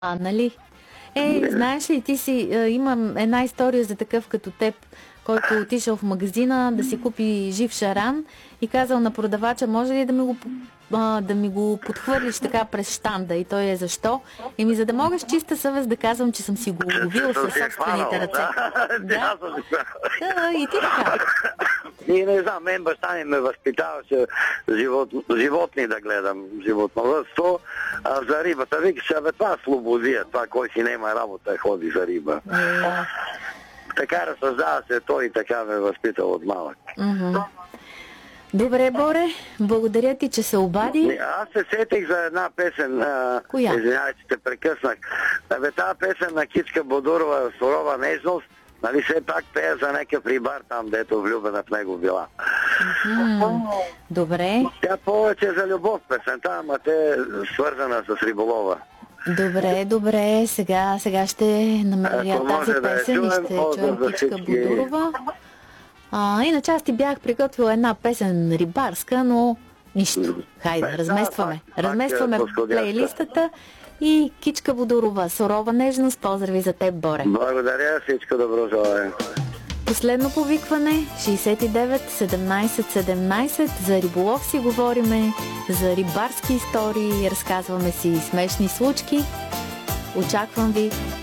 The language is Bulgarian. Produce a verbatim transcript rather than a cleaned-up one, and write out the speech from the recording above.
А, нали? Е, знаеш ли, ти си, е, имам една история за такъв като теб, който отишъл в магазина да си купи жив шаран и казал на продавача, може ли да ми го, а, да ми го подхвърлиш така през щанда? И той е защо? Еми, за да мога с чиста съвест да казвам, че съм си го уловил със собствените ръце. Да, да, и ти така. И не знам, мен баща ми ме възпитаваше живот, животни да гледам, животновъдство, а за рибата викаше, абе това е слободия, това кой си нема работа ходи за риба. Е... Така разсъждава се той и така ме възпитал от малък. Mm-hmm. Добре, Боре, благодаря ти, че се обади. Аз се сетих за една песен. Коя? Извинявай, че те прекъснах. Абе, тази песен на Кичка Бодурова, "Сурова нежност", нали все пак пея за някакъв рибар там, дето влюбена в него била. Mm-hmm. Добре. Тя повече за любов песента, ама те свързана с риболова. Добре, добре, сега, сега ще намеря тази да песен и ще чуем Кичка Бодурова. А, иначе аз ти бях приготвила една песен рибарска, но нищо. Хайде, Бе, разместваме. да, разместваме пак, плейлистата и Кичка Бодурова, "Сурова нежност", поздрави за теб, Боре. Благодаря, всичко добро желая. Последно повикване шейсет и девет седемнайсет седемнайсет. За риболов си говориме, за рибарски истории, разказваме си смешни случки. Очаквам ви